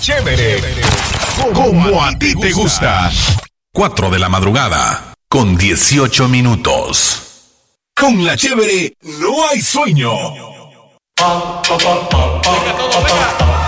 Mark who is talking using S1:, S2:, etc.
S1: Chévere, como a ti te gusta. 4 de la madrugada, con 18 minutos. Con la chévere no hay sueño.
S2: Venga, todo, venga.